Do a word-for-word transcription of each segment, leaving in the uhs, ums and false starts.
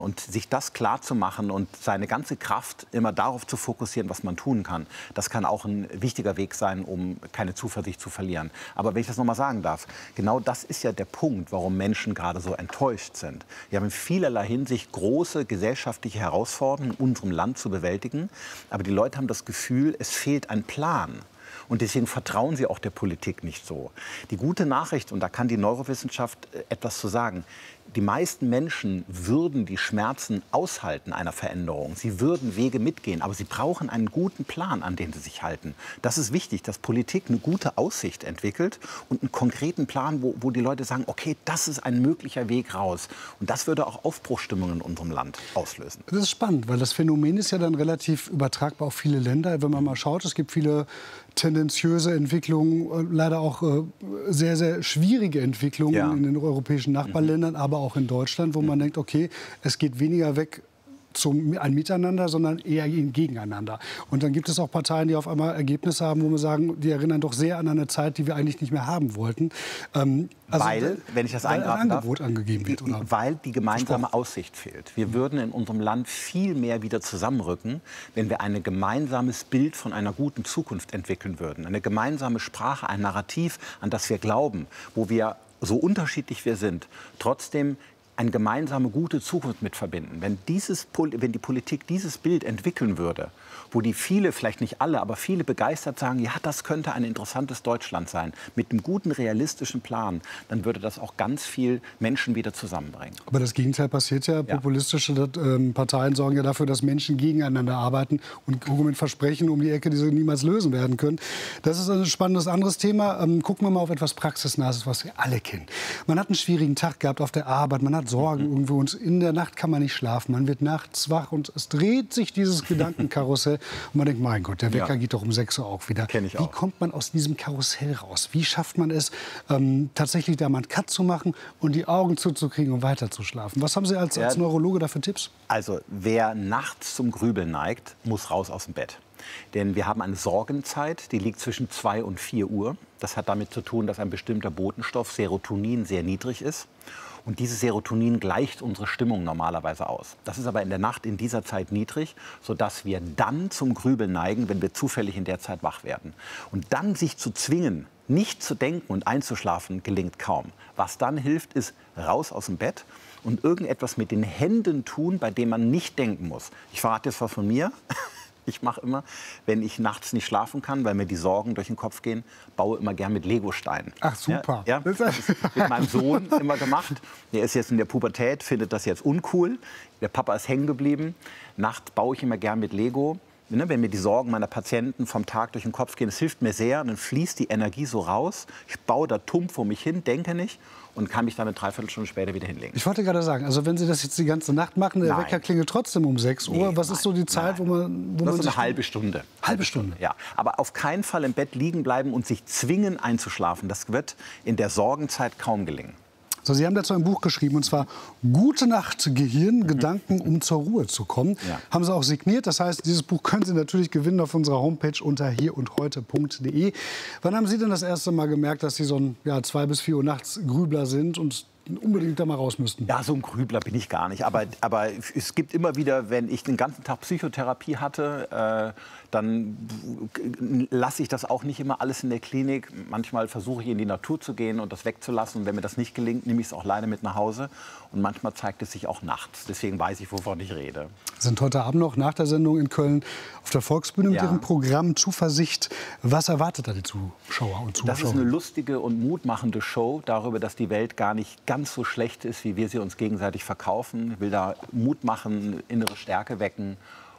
Und sich das klar zu machen und seine ganze Kraft immer darauf zu fokussieren, was man tun kann, das kann auch ein wichtiger Weg sein, um keine Zuversicht zu verlieren. Aber wenn ich das noch mal sagen darf, genau das ist ja der Punkt, warum Menschen gerade so enttäuscht sind. Wir haben in vielerlei Hinsicht große gesellschaftliche Herausforderungen in unserem Land zu bewältigen. Aber die Leute haben das Gefühl, es fehlt ein Plan. Und deswegen vertrauen sie auch der Politik nicht so. Die gute Nachricht, und da kann die Neurowissenschaft etwas zu sagen, die meisten Menschen würden die Schmerzen aushalten einer Veränderung. Sie würden Wege mitgehen, aber sie brauchen einen guten Plan, an den sie sich halten. Das ist wichtig, dass Politik eine gute Aussicht entwickelt und einen konkreten Plan, wo, wo die Leute sagen, okay, das ist ein möglicher Weg raus. Und das würde auch Aufbruchsstimmungen in unserem Land auslösen. Das ist spannend, weil das Phänomen ist ja dann relativ übertragbar auf viele Länder. Wenn man mal schaut, es gibt viele tendenziöse Entwicklungen, leider auch äh, sehr, sehr schwierige Entwicklungen ja. in den europäischen Nachbarländern, mhm. aber auch in Deutschland, wo mhm. man denkt, okay, es geht weniger weg zum ein Miteinander, sondern eher ein Gegeneinander. Und dann gibt es auch Parteien, die auf einmal Ergebnisse haben, wo wir sagen, die erinnern doch sehr an eine Zeit, die wir eigentlich nicht mehr haben wollten. Ähm, also weil, wenn ich das weil ein Angebot darf, angegeben wird. Oder weil die gemeinsame Versprochen. Aussicht fehlt. Wir würden in unserem Land viel mehr wieder zusammenrücken, wenn wir ein gemeinsames Bild von einer guten Zukunft entwickeln würden. Eine gemeinsame Sprache, ein Narrativ, an das wir glauben, wo wir, so unterschiedlich wir sind, trotzdem eine gemeinsame gute Zukunft mit verbinden. Wenn, dieses, wenn die Politik dieses Bild entwickeln würde, wo die viele, vielleicht nicht alle, aber viele begeistert sagen, ja, das könnte ein interessantes Deutschland sein, mit einem guten, realistischen Plan, dann würde das auch ganz viel Menschen wieder zusammenbringen. Aber das Gegenteil passiert ja. ja. Populistische äh, Parteien sorgen ja dafür, dass Menschen gegeneinander arbeiten und gucken mit Versprechen um die Ecke, die sie niemals lösen werden können. Das ist ein spannendes anderes Thema. Ähm, gucken wir mal auf etwas Praxisnahes, was wir alle kennen. Man hat einen schwierigen Tag gehabt auf der Arbeit, man hat Sorgen mhm. irgendwo und in der Nacht kann man nicht schlafen. Man wird nachts wach und es dreht sich dieses Gedankenkarussell. Und man denkt, mein Gott, der Wecker ja. geht doch um sechs Uhr auch wieder. Kenn ich Wie auch. kommt man aus diesem Karussell raus? Wie schafft man es, ähm, tatsächlich da mal einen Cut zu machen und die Augen zuzukriegen und weiter zu schlafen? Was haben Sie als, als Neurologe da für Tipps? Also, wer nachts zum Grübeln neigt, muss raus aus dem Bett. Denn wir haben eine Sorgenzeit, die liegt zwischen zwei und vier Uhr. Das hat damit zu tun, dass ein bestimmter Botenstoff, Serotonin, sehr niedrig ist. Und dieses Serotonin gleicht unsere Stimmung normalerweise aus. Das ist aber in der Nacht in dieser Zeit niedrig, sodass wir dann zum Grübeln neigen, wenn wir zufällig in der Zeit wach werden. Und dann sich zu zwingen, nicht zu denken und einzuschlafen, gelingt kaum. Was dann hilft, ist raus aus dem Bett und irgendetwas mit den Händen tun, bei dem man nicht denken muss. Ich verrate jetzt was von mir. Ich mache immer, wenn ich nachts nicht schlafen kann, weil mir die Sorgen durch den Kopf gehen, baue immer gern mit Legosteinen. Ach, super. Ja, ja, das habe ich mit meinem Sohn immer gemacht. Der ist jetzt in der Pubertät, findet das jetzt uncool. Der Papa ist hängen geblieben. Nachts baue ich immer gern mit Lego. Wenn mir die Sorgen meiner Patienten vom Tag durch den Kopf gehen, das hilft mir sehr. Und dann fließt die Energie so raus. Ich baue da tumpf vor mich hin, denke nicht und kann mich dann eine Dreiviertelstunde später wieder hinlegen. Ich wollte gerade sagen, also wenn Sie das jetzt die ganze Nacht machen, der Nein. Wecker klingelt trotzdem um sechs Uhr. Nee, Was nein, ist so die Zeit, nein. wo man... Wo das man ist eine halbe Stunde. Halbe Stunde? Ja, aber auf keinen Fall im Bett liegen bleiben und sich zwingen einzuschlafen. Das wird in der Sorgenzeit kaum gelingen. So, Sie haben dazu ein Buch geschrieben, und zwar Gute Nacht, Gehirn, Gedanken, um zur Ruhe zu kommen. Ja. Haben Sie auch signiert. Das heißt, dieses Buch können Sie natürlich gewinnen auf unserer Homepage unter hier und heute punkt de. Wann haben Sie denn das erste Mal gemerkt, dass Sie so ein ja, zwei bis vier Uhr nachts Grübler sind und unbedingt da mal raus müssten? Ja, so ein Grübler bin ich gar nicht. Aber, aber es gibt immer wieder, wenn ich den ganzen Tag Psychotherapie hatte, äh, dann lasse ich das auch nicht immer alles in der Klinik. Manchmal versuche ich in die Natur zu gehen und das wegzulassen. Und wenn mir das nicht gelingt, nehme ich es auch leider mit nach Hause. Und manchmal zeigt es sich auch nachts. Deswegen weiß ich, wovon ich rede. Sie sind heute Abend noch nach der Sendung in Köln auf der Volksbühne mit ja. Ihrem Programm Zuversicht. Was erwartet da die Zuschauer und Zuschauer? Das ist eine lustige und mutmachende Show darüber, dass die Welt gar nicht ganz so schlecht ist, wie wir sie uns gegenseitig verkaufen. Ich will da Mut machen, innere Stärke wecken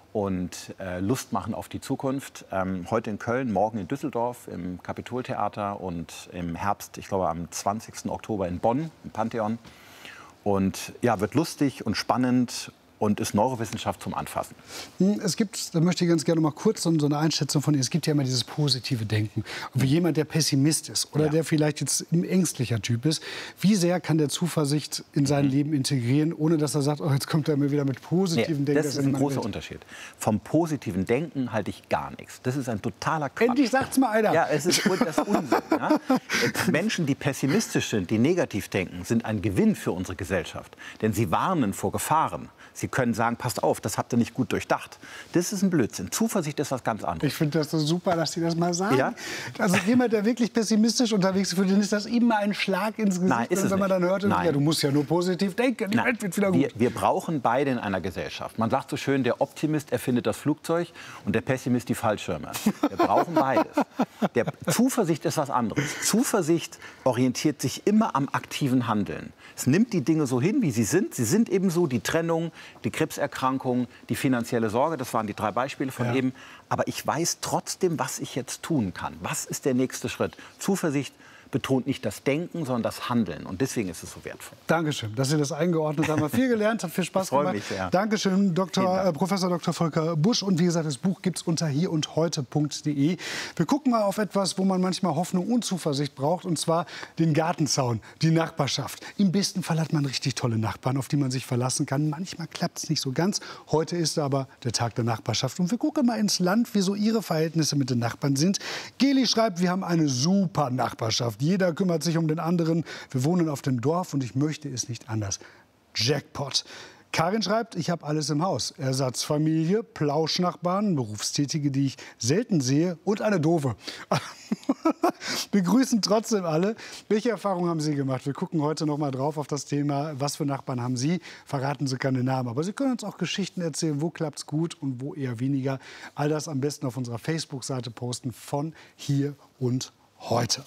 und äh, Lust machen auf die Zukunft. Ähm, heute in Köln, morgen in Düsseldorf im Kapitoltheater und im Herbst, ich glaube am zwanzigsten Oktober in Bonn, im Pantheon. Und ja, wird lustig und spannend und ist Neurowissenschaft zum Anfassen. Es gibt, da möchte ich ganz gerne mal kurz so eine Einschätzung von Ihnen. Es gibt ja immer dieses positive Denken. Und für jemand, der Pessimist ist oder ja. der vielleicht jetzt ein ängstlicher Typ ist, wie sehr kann der Zuversicht in sein mhm. Leben integrieren, ohne dass er sagt, oh, jetzt kommt er mir wieder mit positiven nee, Denken. Das ist ein großer Welt. Unterschied. Vom positiven Denken halte ich gar nichts. Das ist ein totaler Quatsch. Endlich sagt's mal einer. Ja, es ist das Unsinn. Ja? Menschen, die pessimistisch sind, die negativ denken, sind ein Gewinn für unsere Gesellschaft. Denn sie warnen vor Gefahren. Sie können sagen, passt auf, das habt ihr nicht gut durchdacht. Das ist ein Blödsinn. Zuversicht ist was ganz anderes. Ich finde das so super, dass Sie das mal sagen. Ja? Also jemand, der wirklich pessimistisch unterwegs ist, für den ist das immer ein Schlag ins Gesicht. Nein, ist es wenn man nicht. dann hört, Nein. ja, du musst ja nur positiv denken, die Nein. Welt wird wieder gut. Wir, wir brauchen beide in einer Gesellschaft. Man sagt so schön, der Optimist erfindet das Flugzeug und der Pessimist die Fallschirme. Wir brauchen beides. Der Zuversicht ist was anderes. Zuversicht orientiert sich immer am aktiven Handeln. Es nimmt die Dinge so hin, wie sie sind. Sie sind eben so, die Trennung, die Krebserkrankung, die finanzielle Sorge. Das waren die drei Beispiele von Ja. eben. Aber ich weiß trotzdem, was ich jetzt tun kann. Was ist der nächste Schritt? Zuversicht betont nicht das Denken, sondern das Handeln. Und deswegen ist es so wertvoll. Dankeschön, dass Sie das eingeordnet haben. Viel gelernt, hat viel Spaß Ich freue gemacht. mich sehr. Dankeschön, Doktor, Vielen Dank. äh, Professor Doktor Volker Busch. Und wie gesagt, das Buch gibt es unter hier und heute punkt de. Wir gucken mal auf etwas, wo man manchmal Hoffnung und Zuversicht braucht, und zwar den Gartenzaun, die Nachbarschaft. Im besten Fall hat man richtig tolle Nachbarn, auf die man sich verlassen kann. Manchmal klappt es nicht so ganz. Heute ist aber der Tag der Nachbarschaft. Und wir gucken mal ins Land, wie so Ihre Verhältnisse mit den Nachbarn sind. Geli schreibt, wir haben eine super Nachbarschaft. Jeder kümmert sich um den anderen. Wir wohnen auf dem Dorf und ich möchte es nicht anders. Jackpot. Karin schreibt, ich habe alles im Haus. Ersatzfamilie, Plauschnachbarn, Berufstätige, die ich selten sehe und eine Doofe. Wir grüßen trotzdem alle. Welche Erfahrungen haben Sie gemacht? Wir gucken heute noch mal drauf auf das Thema, was für Nachbarn haben Sie? Verraten Sie keine Namen, aber Sie können uns auch Geschichten erzählen, wo klappt es gut und wo eher weniger. All das am besten auf unserer Facebook-Seite posten von Hier und Heute.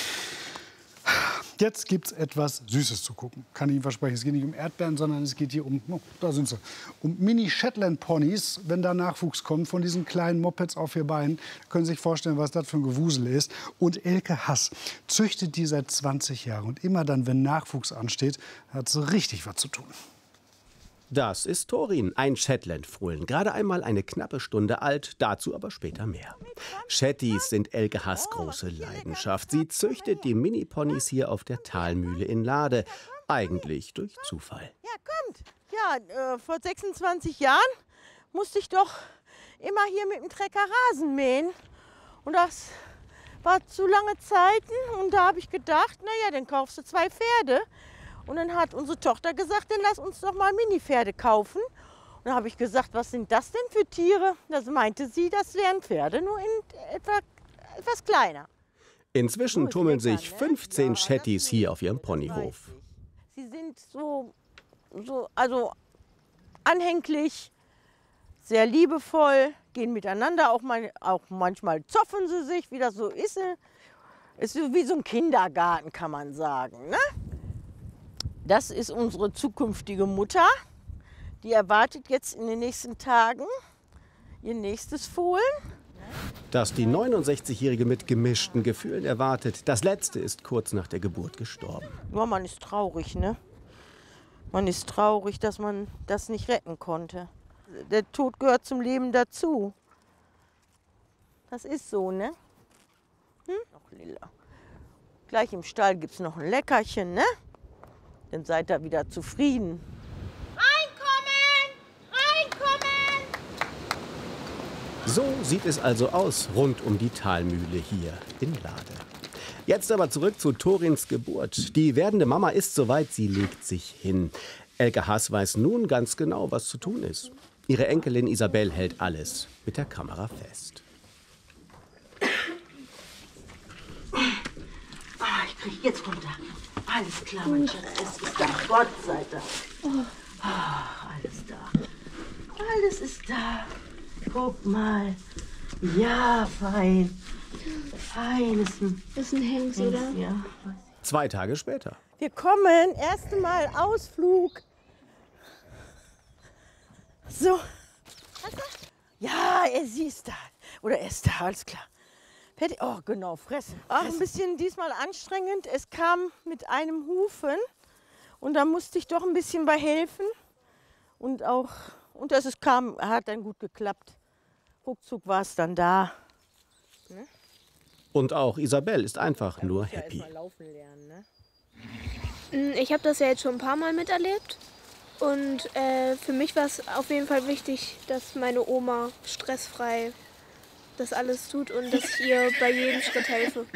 Jetzt gibt es etwas Süßes zu gucken. Kann ich Ihnen versprechen. Es geht nicht um Erdbeeren, sondern es geht hier um, oh, da sind sie, um Mini-Shetland-Ponys. Wenn da Nachwuchs kommt von diesen kleinen Mopeds auf vier Beinen, können Sie sich vorstellen, was das für ein Gewusel ist. Und Elke Hass züchtet die seit zwanzig Jahren. Und immer dann, wenn Nachwuchs ansteht, hat sie richtig was zu tun. Das ist Torin, ein Shetland-Fohlen. Gerade einmal eine knappe Stunde alt, dazu aber später mehr. Shetties sind Elke Hass' große Leidenschaft. Sie züchtet die Mini-Ponys hier auf der Talmühle in Lade. Eigentlich durch Zufall. Ja, kommt. Ja, äh, vor sechsundzwanzig Jahren musste ich doch immer hier mit dem Trecker Rasen mähen. Und das war zu lange Zeiten. Und da habe ich gedacht, naja, dann kaufst du zwei Pferde. Und dann hat unsere Tochter gesagt, dann lass uns doch mal Mini-Pferde kaufen. Und dann habe ich gesagt, was sind das denn für Tiere? Das meinte sie, das wären Pferde, nur in etwa, etwas kleiner. Inzwischen tummeln sich fünfzehn Ja, Shetties das hier auf ihrem weiß Ponyhof. ich. Sie sind so, so, also anhänglich, sehr liebevoll, gehen miteinander, auch, mal, auch manchmal zoffen sie sich, wie das so ist. Es ist wie so ein Kindergarten, kann man sagen. Ne? Das ist unsere zukünftige Mutter. Die erwartet jetzt in den nächsten Tagen ihr nächstes Fohlen. Das die neunundsechzigjährige mit gemischten Gefühlen erwartet. Das letzte ist kurz nach der Geburt gestorben. Ja, man ist traurig, ne? Man ist traurig, dass man das nicht retten konnte. Der Tod gehört zum Leben dazu. Das ist so, ne? Hm? Noch lila. Gleich im Stall gibt es noch ein Leckerchen, ne? Dann seid ihr wieder zufrieden. Reinkommen! Reinkommen! So sieht es also aus rund um die Talmühle hier in Lade. Jetzt aber zurück zu Torins Geburt. Die werdende Mama ist soweit, sie legt sich hin. Elke Hass weiß nun ganz genau, was zu tun ist. Ihre Enkelin Isabel hält alles mit der Kamera fest. Ah, ich krieg jetzt runter. Alles klar, mein Schatz, es ist da. Gott sei Dank. Ah, alles da. Alles ist da. Guck mal. Ja, fein. Fein ist ein... Das ist ein Hengst, oder? Ja. Zwei Tage später. Wir kommen. Erste Mal Ausflug. So. Ja, er sie ist da. Oder er ist da, alles klar. Fertig. Oh, genau, fressen. Auch ein bisschen diesmal anstrengend. Es kam mit einem Hufen und da musste ich doch ein bisschen bei helfen. Und auch, und das ist, kam, hat dann gut geklappt. Ruckzuck war es dann da. Ne? Und auch Isabel ist einfach nur happy. Erst mal laufen lernen, ne? Ich habe das ja jetzt schon ein paar Mal miterlebt. Und äh, für mich war es auf jeden Fall wichtig, dass meine Oma stressfrei das alles tut und dass ich ihr bei jedem Schritt helfe.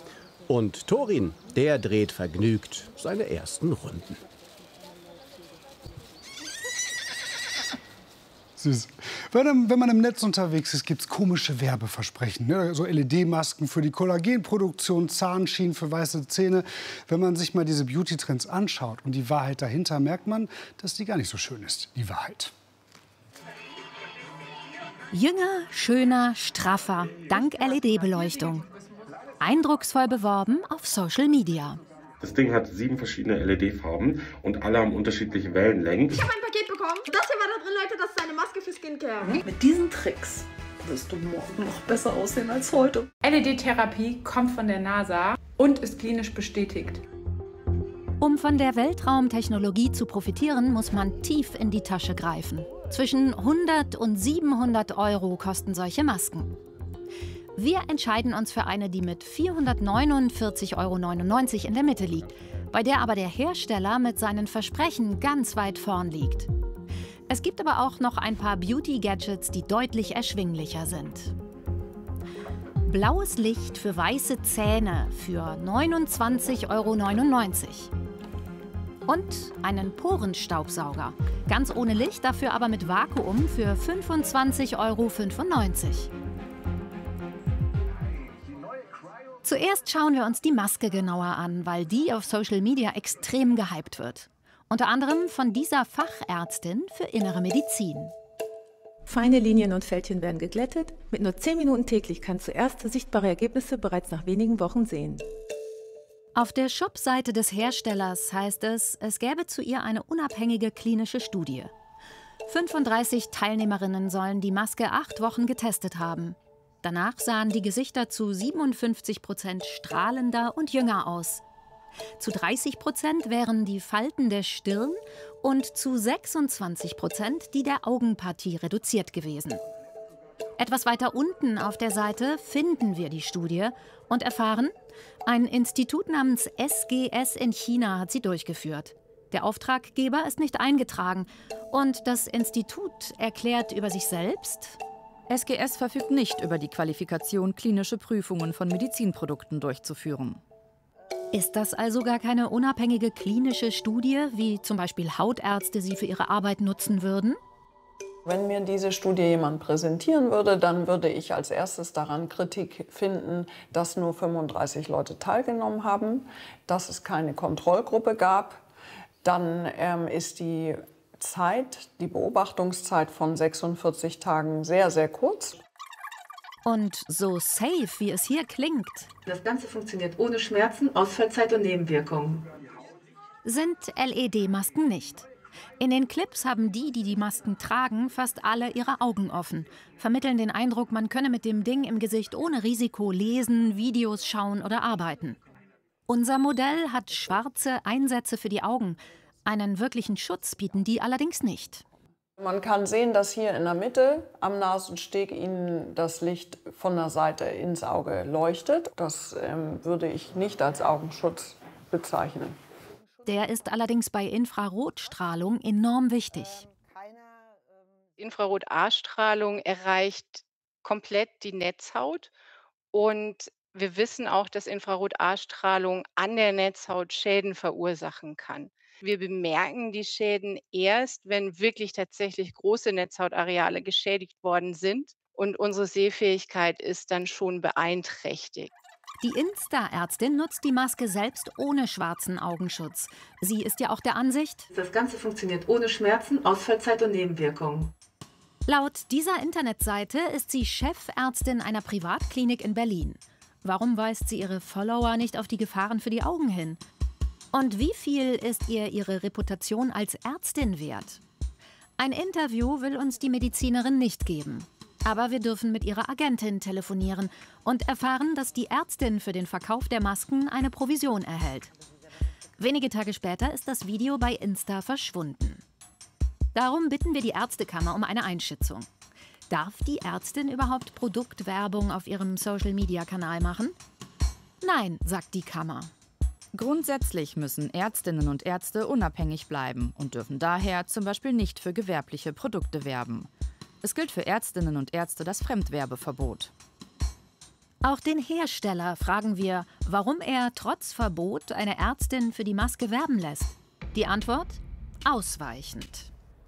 Und Torin, der dreht vergnügt seine ersten Runden. Süß. Wenn, wenn man im Netz unterwegs ist, gibt es komische Werbeversprechen. Ne? So L E D-Masken für die Kollagenproduktion, Zahnschienen für weiße Zähne. Wenn man sich mal diese Beauty-Trends anschaut und die Wahrheit dahinter, merkt man, dass die gar nicht so schön ist, die Wahrheit. Jünger, schöner, straffer, dank L E D-Beleuchtung. Eindrucksvoll beworben auf Social Media. Das Ding hat sieben verschiedene L E D-Farben und alle haben unterschiedliche Wellenlängen. Ich habe ein Paket bekommen. Das hier war da drin, Leute, das ist eine Maske für Skincare. Mit diesen Tricks wirst du morgen noch besser aussehen als heute. L E D-Therapie kommt von der NASA und ist klinisch bestätigt. Um von der Weltraumtechnologie zu profitieren, muss man tief in die Tasche greifen. Zwischen hundert und siebenhundert Euro kosten solche Masken. Wir entscheiden uns für eine, die mit vierhundertneunundvierzig Euro neunundneunzig in der Mitte liegt, bei der aber der Hersteller mit seinen Versprechen ganz weit vorn liegt. Es gibt aber auch noch ein paar Beauty-Gadgets, die deutlich erschwinglicher sind. Blaues Licht für weiße Zähne für neunundzwanzig Euro neunundneunzig. Und einen Porenstaubsauger, ganz ohne Licht, dafür aber mit Vakuum für fünfundzwanzig Euro fünfundneunzig. Zuerst schauen wir uns die Maske genauer an, weil die auf Social Media extrem gehypt wird. Unter anderem von dieser Fachärztin für innere Medizin. Feine Linien und Fältchen werden geglättet. Mit nur zehn Minuten täglich kannst du erste sichtbare Ergebnisse bereits nach wenigen Wochen sehen. Auf der Shop-Seite des Herstellers heißt es, es gäbe zu ihr eine unabhängige klinische Studie. fünfunddreißig Teilnehmerinnen sollen die Maske acht Wochen getestet haben. Danach sahen die Gesichter zu siebenundfünfzig Prozent strahlender und jünger aus. Zu dreißig Prozent wären die Falten der Stirn und zu sechsundzwanzig Prozent die der Augenpartie reduziert gewesen. Etwas weiter unten auf der Seite finden wir die Studie und erfahren, ein Institut namens S G S in China hat sie durchgeführt. Der Auftraggeber ist nicht eingetragen und das Institut erklärt über sich selbst: S G S verfügt nicht über die Qualifikation, klinische Prüfungen von Medizinprodukten durchzuführen. Ist das also gar keine unabhängige klinische Studie, wie zum Beispiel Hautärzte sie für ihre Arbeit nutzen würden? Wenn mir diese Studie jemand präsentieren würde, dann würde ich als erstes daran Kritik finden, dass nur fünfunddreißig Leute teilgenommen haben, dass es keine Kontrollgruppe gab. Dann ähm, ist die Zeit, die Beobachtungszeit von sechsundvierzig Tagen sehr, sehr kurz. Und so safe, wie es hier klingt. Das Ganze funktioniert ohne Schmerzen, Ausfallzeit und Nebenwirkungen. Sind L E D-Masken nicht. In den Clips haben die, die die Masken tragen, fast alle ihre Augen offen, vermitteln den Eindruck, man könne mit dem Ding im Gesicht ohne Risiko lesen, Videos schauen oder arbeiten. Unser Modell hat schwarze Einsätze für die Augen. Einen wirklichen Schutz bieten die allerdings nicht. Man kann sehen, dass hier in der Mitte am Nasensteg Ihnen das Licht von der Seite ins Auge leuchtet. Das ähm, würde ich nicht als Augenschutz bezeichnen. Der ist allerdings bei Infrarotstrahlung enorm wichtig. Infrarot-A-Strahlung erreicht komplett die Netzhaut. Und wir wissen auch, dass Infrarot-A-Strahlung an der Netzhaut Schäden verursachen kann. Wir bemerken die Schäden erst, wenn wirklich tatsächlich große Netzhautareale geschädigt worden sind. Und unsere Sehfähigkeit ist dann schon beeinträchtigt. Die Insta-Ärztin nutzt die Maske selbst ohne schwarzen Augenschutz. Sie ist ja auch der Ansicht: Das Ganze funktioniert ohne Schmerzen, Ausfallzeit und Nebenwirkungen. Laut dieser Internetseite ist sie Chefärztin einer Privatklinik in Berlin. Warum weist sie ihre Follower nicht auf die Gefahren für die Augen hin? Und wie viel ist ihr ihre Reputation als Ärztin wert? Ein Interview will uns die Medizinerin nicht geben. Aber wir dürfen mit ihrer Agentin telefonieren und erfahren, dass die Ärztin für den Verkauf der Masken eine Provision erhält. Wenige Tage später ist das Video bei Insta verschwunden. Darum bitten wir die Ärztekammer um eine Einschätzung. Darf die Ärztin überhaupt Produktwerbung auf ihrem Social-Media-Kanal machen? Nein, sagt die Kammer. Grundsätzlich müssen Ärztinnen und Ärzte unabhängig bleiben und dürfen daher zum Beispiel nicht für gewerbliche Produkte werben. Es gilt für Ärztinnen und Ärzte das Fremdwerbeverbot. Auch den Hersteller fragen wir, warum er trotz Verbot eine Ärztin für die Maske werben lässt. Die Antwort: ausweichend.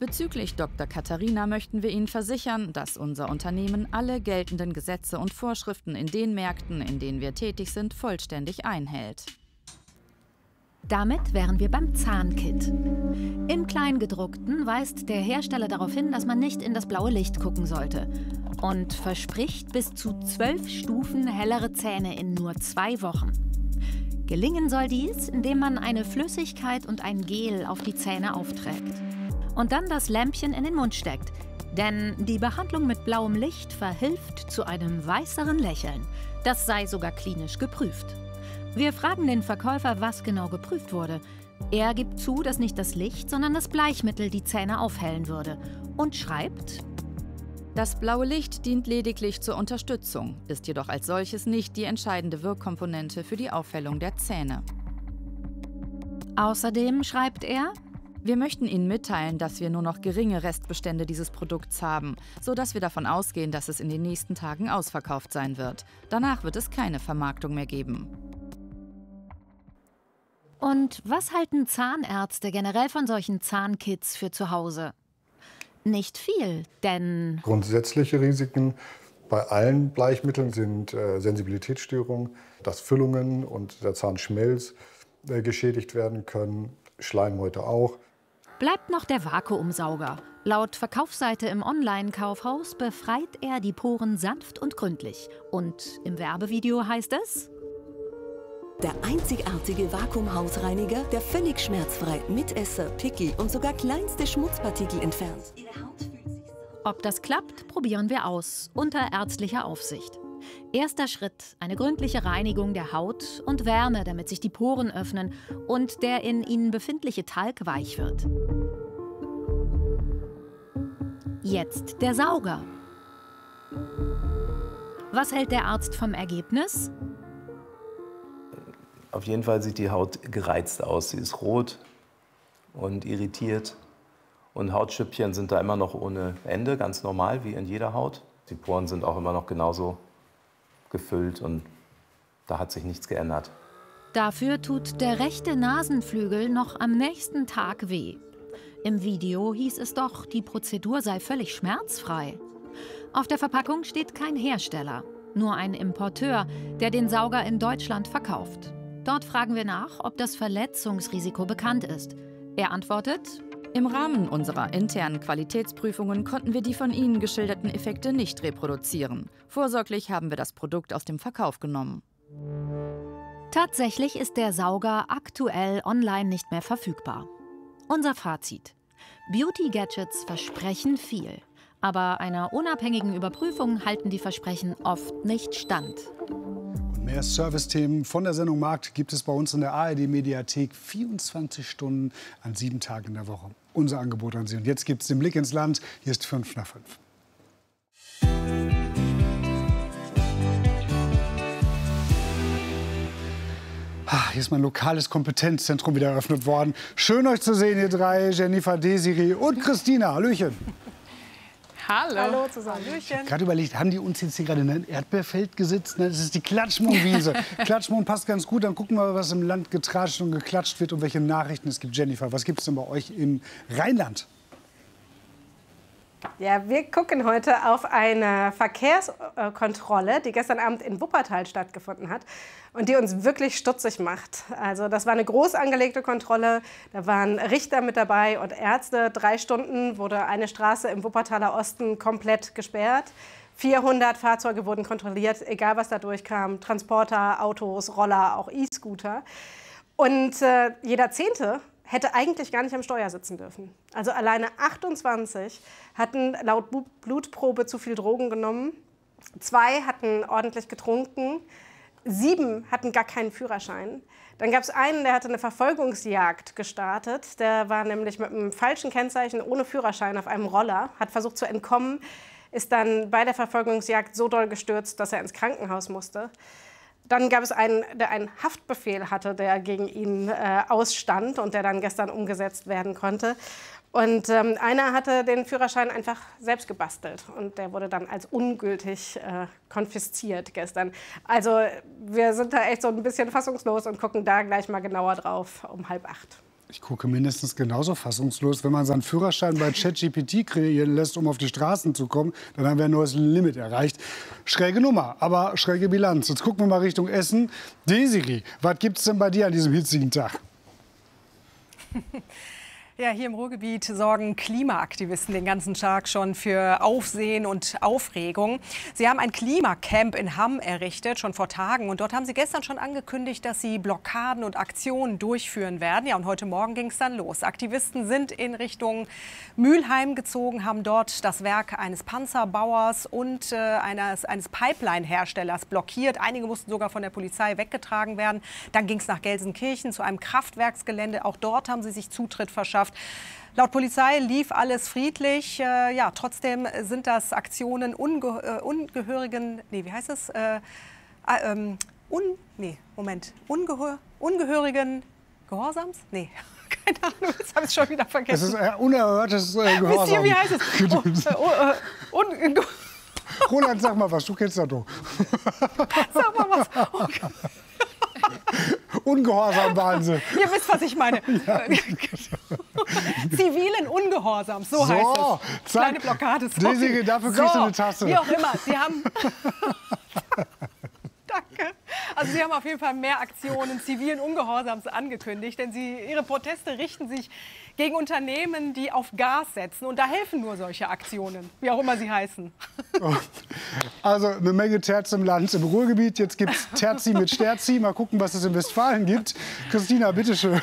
Bezüglich Doktor Katharina möchten wir Ihnen versichern, dass unser Unternehmen alle geltenden Gesetze und Vorschriften in den Märkten, in denen wir tätig sind, vollständig einhält. Damit wären wir beim Zahnkit. Im Kleingedruckten weist der Hersteller darauf hin, dass man nicht in das blaue Licht gucken sollte und verspricht bis zu zwölf Stufen hellere Zähne in nur zwei Wochen. Gelingen soll dies, indem man eine Flüssigkeit und ein Gel auf die Zähne aufträgt und dann das Lämpchen in den Mund steckt. Denn die Behandlung mit blauem Licht verhilft zu einem weißeren Lächeln. Das sei sogar klinisch geprüft. Wir fragen den Verkäufer, was genau geprüft wurde. Er gibt zu, dass nicht das Licht, sondern das Bleichmittel die Zähne aufhellen würde und schreibt: Das blaue Licht dient lediglich zur Unterstützung, ist jedoch als solches nicht die entscheidende Wirkkomponente für die Aufhellung der Zähne. Außerdem schreibt er: Wir möchten Ihnen mitteilen, dass wir nur noch geringe Restbestände dieses Produkts haben, sodass wir davon ausgehen, dass es in den nächsten Tagen ausverkauft sein wird. Danach wird es keine Vermarktung mehr geben. Und was halten Zahnärzte generell von solchen Zahnkits für zu Hause? Nicht viel, denn grundsätzliche Risiken bei allen Bleichmitteln sind äh, Sensibilitätsstörungen, dass Füllungen und der Zahnschmelz äh, geschädigt werden können, Schleimhäute auch. Bleibt noch der Vakuumsauger. Laut Verkaufsseite im Online-Kaufhaus befreit er die Poren sanft und gründlich. Und im Werbevideo heißt es: Der einzigartige Vakuumhausreiniger, der völlig schmerzfrei Mitesser, Pickel und sogar kleinste Schmutzpartikel entfernt. Ob das klappt, probieren wir aus, unter ärztlicher Aufsicht. Erster Schritt, eine gründliche Reinigung der Haut und Wärme, damit sich die Poren öffnen und der in ihnen befindliche Talg weich wird. Jetzt der Sauger. Was hält der Arzt vom Ergebnis? Auf jeden Fall sieht die Haut gereizt aus. Sie ist rot und irritiert. Und Hautschüppchen sind da immer noch ohne Ende, ganz normal, wie in jeder Haut. Die Poren sind auch immer noch genauso gefüllt und da hat sich nichts geändert. Dafür tut der rechte Nasenflügel noch am nächsten Tag weh. Im Video hieß es doch, die Prozedur sei völlig schmerzfrei. Auf der Verpackung steht kein Hersteller, nur ein Importeur, der den Sauger in Deutschland verkauft. Dort fragen wir nach, ob das Verletzungsrisiko bekannt ist. Er antwortet: Im Rahmen unserer internen Qualitätsprüfungen konnten wir die von Ihnen geschilderten Effekte nicht reproduzieren. Vorsorglich haben wir das Produkt aus dem Verkauf genommen. Tatsächlich ist der Sauger aktuell online nicht mehr verfügbar. Unser Fazit: Beauty-Gadgets versprechen viel, aber einer unabhängigen Überprüfung halten die Versprechen oft nicht stand. Mehr Servicethemen von der Sendung Markt gibt es bei uns in der A R D-Mediathek vierundzwanzig Stunden an sieben Tagen in der Woche. Unser Angebot an Sie. Und jetzt gibt es den Blick ins Land. Hier ist fünf nach fünf. Hier ist mein lokales Kompetenzzentrum wieder eröffnet worden. Schön, euch zu sehen, ihr drei. Jennifer, Desiree und Christina. Hallöchen. Hallo. Hallo zusammen. Ich habe gerade überlegt, haben die uns jetzt hier gerade in ein Erdbeerfeld gesetzt? Nein, das ist die Klatschmohn-Wiese. Klatschmohn passt ganz gut. Dann gucken wir mal, was im Land getratscht und geklatscht wird und welche Nachrichten es gibt. Jennifer, was gibt es denn bei euch im Rheinland? Ja, wir gucken heute auf eine Verkehrskontrolle, die gestern Abend in Wuppertal stattgefunden hat und die uns wirklich stutzig macht. Also das war eine groß angelegte Kontrolle, da waren Richter mit dabei und Ärzte. Drei Stunden wurde eine Straße im Wuppertaler Osten komplett gesperrt. vierhundert Fahrzeuge wurden kontrolliert, egal was da durchkam. Transporter, Autos, Roller, auch E-Scooter. Und äh, jeder Zehnte hätte eigentlich gar nicht am Steuer sitzen dürfen. Also alleine achtundzwanzig hatten laut Blutprobe zu viel Drogen genommen. Zwei hatten ordentlich getrunken. Sieben hatten gar keinen Führerschein. Dann gab es einen, der hatte eine Verfolgungsjagd gestartet. Der war nämlich mit einem falschen Kennzeichen ohne Führerschein auf einem Roller, hat versucht zu entkommen, ist dann bei der Verfolgungsjagd so doll gestürzt, dass er ins Krankenhaus musste. Dann gab es einen, der einen Haftbefehl hatte, der gegen ihn äh, ausstand und der dann gestern umgesetzt werden konnte. Und ähm, einer hatte den Führerschein einfach selbst gebastelt und der wurde dann als ungültig äh, konfisziert gestern. Also wir sind da echt so ein bisschen fassungslos und gucken da gleich mal genauer drauf um halb acht. Ich gucke mindestens genauso fassungslos. Wenn man seinen Führerschein bei ChatGPT kreieren lässt, um auf die Straßen zu kommen, dann haben wir ein neues Limit erreicht. Schräge Nummer, aber schräge Bilanz. Jetzt gucken wir mal Richtung Essen. Desiree, was gibt es denn bei dir an diesem hitzigen Tag? Ja, hier im Ruhrgebiet sorgen Klimaaktivisten den ganzen Tag schon für Aufsehen und Aufregung. Sie haben ein Klimacamp in Hamm errichtet, schon vor Tagen. Und dort haben sie gestern schon angekündigt, dass sie Blockaden und Aktionen durchführen werden. Ja, und heute Morgen ging es dann los. Aktivisten sind in Richtung Mülheim gezogen, haben dort das Werk eines Panzerbauers und äh, eines, eines Pipeline-Herstellers blockiert. Einige mussten sogar von der Polizei weggetragen werden. Dann ging es nach Gelsenkirchen zu einem Kraftwerksgelände. Auch dort haben sie sich Zutritt verschafft. Laut Polizei lief alles friedlich. Äh, ja, trotzdem sind das Aktionen unge äh, ungehörigen, nee, wie heißt es? Äh, äh, ähm, un, nee, Moment, Ungehör, ungehörigen Gehorsams? Nee, keine Ahnung, das habe ich schon wieder vergessen. Das ist äh, unerhörtes äh, Gehorsam. Wisst ihr, wie heißt es? Oh, äh, oh, äh, un Roland, sag mal was, du kennst das doch. Sag mal was. Okay. Ungehorsam waren sie. Ihr wisst, was ich meine. Ja. Zivilen Ungehorsams, so, so heißt es. Zack. Kleine Blockade. Desiree, dafür kriegst so, du eine Tasse. Wie auch immer, sie haben... Danke. Also sie haben auf jeden Fall mehr Aktionen zivilen Ungehorsams angekündigt, denn sie, ihre Proteste richten sich gegen Unternehmen, die auf Gas setzen. Und da helfen nur solche Aktionen, wie auch immer sie heißen. Also eine Menge Terz im Land, im Ruhrgebiet. Jetzt gibt es Terzi mit Sterzi. Mal gucken, was es in Westfalen gibt. Christina, bitteschön.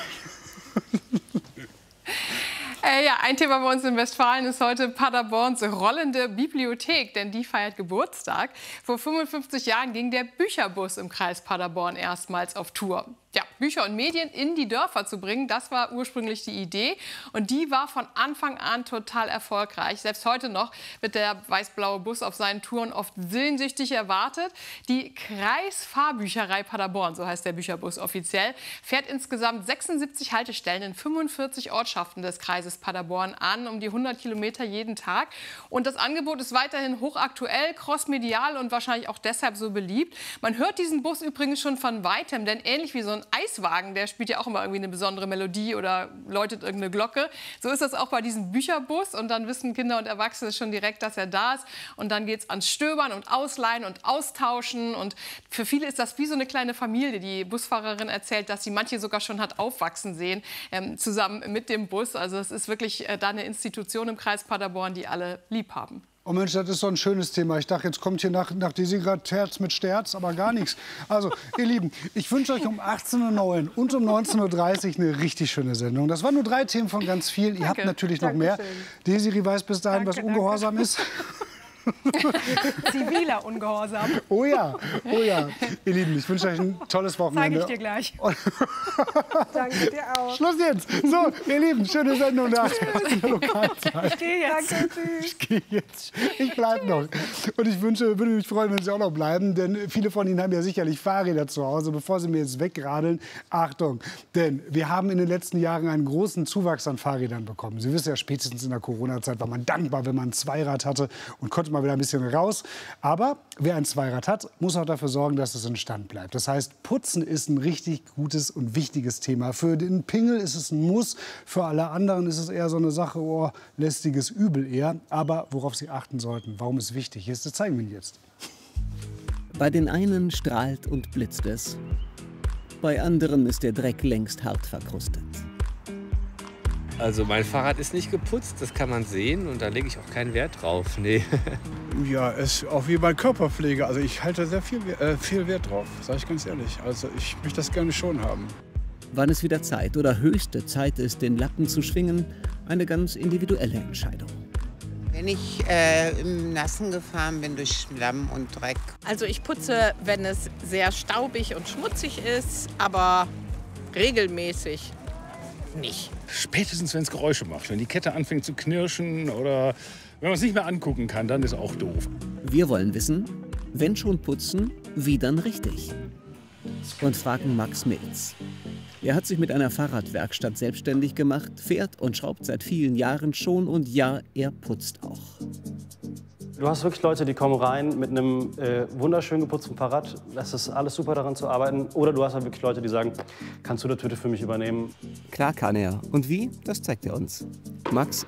Äh, ja, ein Thema bei uns in Westfalen ist heute Paderborns rollende Bibliothek, denn die feiert Geburtstag. Vor fünfundfünfzig Jahren ging der Bücherbus im Kreis Paderborn erstmals auf Tour. Ja, Bücher und Medien in die Dörfer zu bringen, das war ursprünglich die Idee. Und die war von Anfang an total erfolgreich. Selbst heute noch wird der weiß-blaue Bus auf seinen Touren oft sehnsüchtig erwartet. Die Kreisfahrbücherei Paderborn, so heißt der Bücherbus offiziell, fährt insgesamt sechsundsiebzig Haltestellen in fünfundvierzig Ortschaften des Kreises Paderborn an, um die hundert Kilometer jeden Tag. Und das Angebot ist weiterhin hochaktuell, crossmedial und wahrscheinlich auch deshalb so beliebt. Man hört diesen Bus übrigens schon von weitem, denn ähnlich wie so ein Eiswagen, der spielt ja auch immer irgendwie eine besondere Melodie oder läutet irgendeine Glocke. So ist das auch bei diesem Bücherbus und dann wissen Kinder und Erwachsene schon direkt, dass er da ist. Und dann geht es ans Stöbern und Ausleihen und Austauschen. Und für viele ist das wie so eine kleine Familie. Die Busfahrerin erzählt, dass sie manche sogar schon hat aufwachsen sehen, ähm, zusammen mit dem Bus. Also es ist wirklich äh, da eine Institution im Kreis Paderborn, die alle lieb haben. Oh Mensch, das ist so ein schönes Thema. Ich dachte, jetzt kommt hier nach, nach Desiree Terz mit Sterz, aber gar nichts. Also, ihr Lieben, ich wünsche euch um achtzehn Uhr neun und um neunzehn Uhr dreißig eine richtig schöne Sendung. Das waren nur drei Themen von ganz vielen. Ihr habt natürlich noch Dankeschön. mehr. Desiree weiß bis dahin, Danke, was Ungehorsam danke. ist. Ziviler Ungehorsam. Oh ja, oh ja. Ihr Lieben, ich wünsche euch ein tolles Wochenende. Zeige ich dir gleich. Danke dir auch. Schluss jetzt. So, ihr Lieben, schöne Sendung nach der Lokalzeit. Ich gehe jetzt. Danke, tschüss. Ich gehe jetzt. Ich bleibe noch. Und ich wünsche, würde mich freuen, wenn Sie auch noch bleiben, denn viele von Ihnen haben ja sicherlich Fahrräder zu Hause. Bevor Sie mir jetzt wegradeln, Achtung, denn wir haben in den letzten Jahren einen großen Zuwachs an Fahrrädern bekommen. Sie wissen ja, spätestens in der Corona-Zeit war man dankbar, wenn man ein Zweirad hatte und konnte mal wieder ein bisschen raus. Aber wer ein Zweirad hat, muss auch dafür sorgen, dass es in Stand bleibt. Das heißt, Putzen ist ein richtig gutes und wichtiges Thema. Für den Pingel ist es ein Muss, für alle anderen ist es eher so eine Sache, oh, lästiges Übel eher. Aber worauf Sie achten sollten, warum es wichtig ist, das zeigen wir Ihnen jetzt. Bei den einen strahlt und blitzt es. Bei anderen ist der Dreck längst hart verkrustet. Also mein Fahrrad ist nicht geputzt, das kann man sehen und da lege ich auch keinen Wert drauf. Nee. Ja, ist auch wie bei Körperpflege. Also ich halte sehr viel, äh, viel Wert drauf, sage ich ganz ehrlich. Also ich möchte das gerne schon haben. Wann es wieder Zeit oder höchste Zeit ist, den Lappen zu schwingen, eine ganz individuelle Entscheidung. Wenn ich äh, im Nassen gefahren bin durch Schlamm und Dreck. Also ich putze, wenn es sehr staubig und schmutzig ist, aber regelmäßig nicht. Spätestens, wenn es Geräusche macht. Wenn die Kette anfängt zu knirschen oder wenn man es nicht mehr angucken kann, dann ist auch doof. Wir wollen wissen, wenn schon putzen, wie dann richtig? Und fragen Max Milz. Er hat sich mit einer Fahrradwerkstatt selbstständig gemacht, fährt und schraubt seit vielen Jahren schon und ja, er putzt auch. Du hast wirklich Leute, die kommen rein mit einem äh, wunderschön geputzten Fahrrad. Das ist alles super, daran zu arbeiten. Oder du hast halt wirklich Leute, die sagen, kannst du das bitte für mich übernehmen? Klar kann er. Und wie? Das zeigt er uns. Max